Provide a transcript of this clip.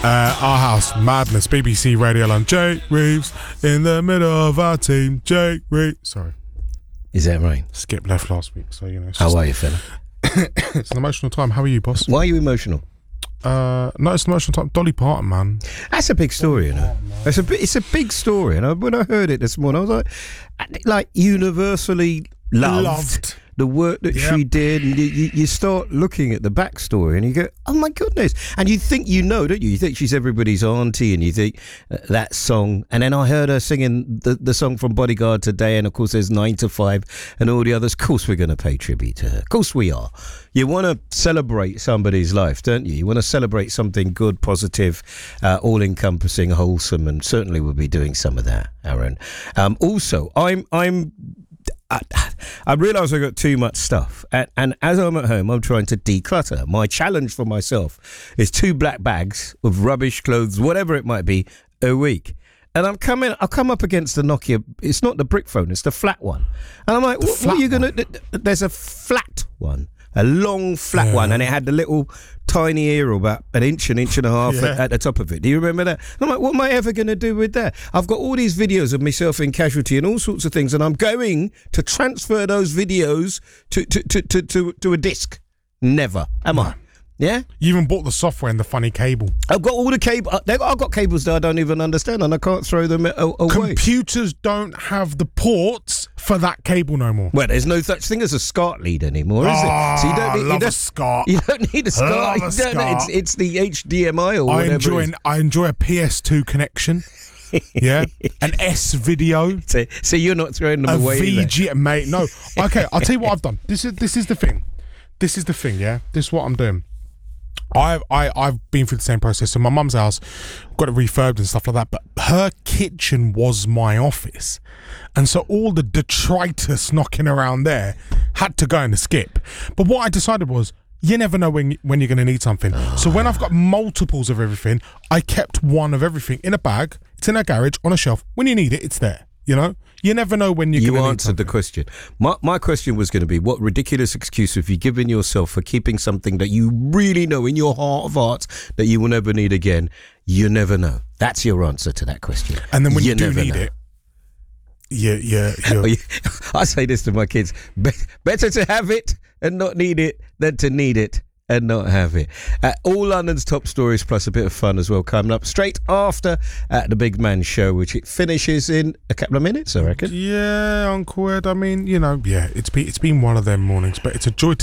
Our House Madness, BBC Radio London. Jake Reeves in the middle of our team. Jake Reeves. Sorry. Is that right? Skip left last week, so you know. How are you, fella? It's an emotional time. How are you, boss? Why are you emotional? No, it's an emotional time. Dolly Parton, man. That's a big story, you know. It's a big story, and when I heard it this morning, I was like universally loved. The work that she did, and you start looking at the backstory and you go, oh my goodness. And you think don't you? You think she's everybody's auntie, and you think that song. And then I heard her singing the song from Bodyguard today, and of course there's 9 to 5 and all the others. Of course we're going to pay tribute to her. Of course we are. You want to celebrate somebody's life, don't you? You want to celebrate something good, positive, all-encompassing, wholesome, and certainly we'll be doing some of that, Aaron. Also, I realise I've got too much stuff, and as I'm at home, I'm trying to declutter. My challenge for myself is 2 black bags of rubbish, clothes, whatever it might be, a week. And I'll come up against the Nokia. It's not the brick phone, it's the flat one. And I'm like, what are you going to... There's a flat one, a long flat one, and it had the little tiny ear about an inch and a half at the top of it. Do you remember that? And I'm like, what am I ever going to do with that? I've got all these videos of myself in Casualty and all sorts of things, and I'm going to transfer those videos to a disc. Never. Am I? Yeah? You even bought the software and the funny cable. I've got all the cable. I've got cables that I don't even understand, and I can't throw them away. Computers don't have the ports for that cable no more. Well, there's no such thing as a SCART lead anymore, is it? So you don't need a SCART. You don't need a SCART. It's the HDMI or whatever. I enjoy a PS2 connection. Yeah, an S video. So you're not throwing them away. A VG, mate. No. Okay, I'll tell you what I've done. This is the thing. This is the thing. Yeah, this is what I'm doing. I've been through the same process. So my mum's house got it refurbed and stuff like that, but her kitchen was my office, and so all the detritus knocking around there had to go in the skip. But what I decided was, you never know when you're going to need something. So when I've got multiples of everything, I kept one of everything in a bag. It's in a garage on a shelf. When you need it, it's there. You know, you never know when you're going to need something. You answered the question. My question was going to be, what ridiculous excuse have you given yourself for keeping something that you really know in your heart of hearts that you will never need again? You never know. That's your answer to that question. And then when you do need it, I say this to my kids: better to have it and not need it than to need it and not have it. All London's top stories plus a bit of fun as well coming up straight after the Big Man Show, which it finishes in a couple of minutes, I reckon. Yeah, Uncle Ed. I mean, you know, it's been one of them mornings, but it's a joy to